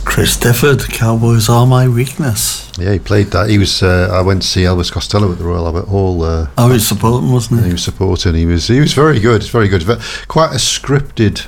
Chris Difford, Cowboys Are My Weakness. Yeah, he played that. He was. I went to see Elvis Costello at the Royal Albert Hall. He was supporting, wasn't he? He was supporting. He was very good. Very good. Quite a scripted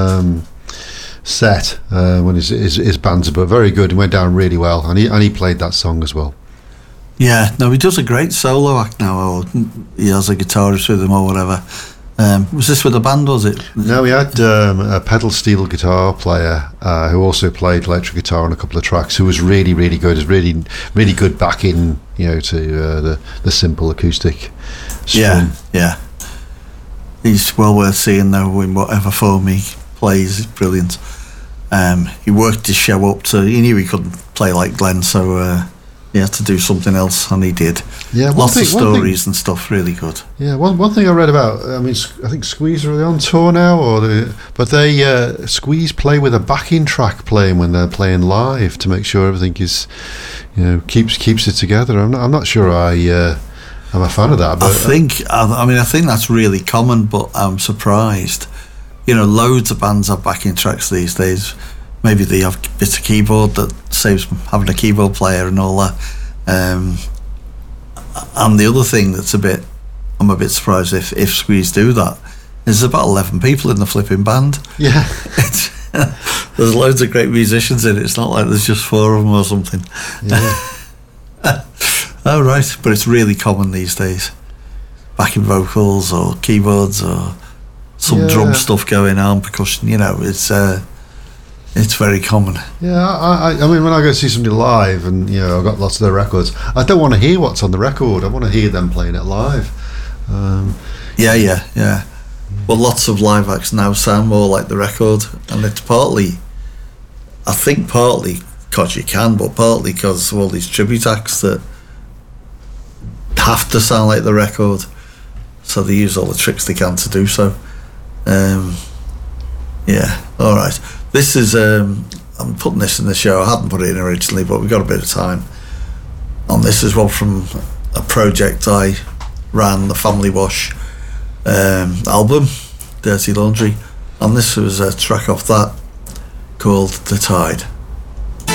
set when his bands, but very good. He went down really well, and he played that song as well. Yeah, no, he does a great solo act now, or he has a guitarist with him or whatever. Was this with a band, was it? No, we had a pedal steel guitar player who also played electric guitar on a couple of tracks, who was really, really good. It was really, really good backing, to the simple acoustic strum. Yeah. He's well worth seeing, though, in whatever form he plays. He's brilliant. He worked his show up he knew he couldn't play like Glenn, so he had to do something else, and he did. Yeah, lots of stories and stuff, really good. Yeah, one thing I read about, I think Squeeze are on tour now, but they Squeeze play with a backing track playing when they're playing live to make sure everything is, keeps it together. I'm not sure I'm a fan of that. But I think that's really common, but I'm surprised. Loads of bands have backing tracks these days. Maybe they have bits of keyboard that saves having a keyboard player and all that. And the other thing I'm a bit surprised if Squeeze do that, is there's about 11 people in the flipping band. Yeah. There's loads of great musicians in it. It's not like there's just 4 of them or something. Yeah. Oh, right. But it's really common these days. Backing vocals or keyboards or some drum stuff going on, percussion, it's very common. Yeah, I mean, when I go see somebody live and, I've got lots of their records, I don't want to hear what's on the record. I want to hear them playing it live. Yeah. Well, lots of live acts now sound more like the record, and it's partly because you can, but partly because of all these tribute acts that have to sound like the record, so they use all the tricks they can to do so. Yeah, all right. This is, I'm putting this in the show. I hadn't put it in originally, but we've got a bit of time on this as well, from a project I ran, the Family Wash album, Dirty Laundry, and this was a track off that called The Tide.